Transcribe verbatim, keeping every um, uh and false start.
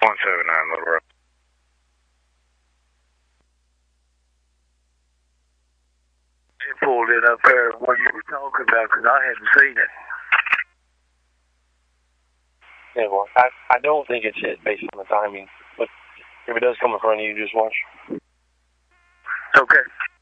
one seven nine Little Rock. It pulled it up there what you were talking about because I hadn't seen it. Yeah, well, I, I don't think it's hit based on the timing, but if it does come in front of you, just watch. Okay.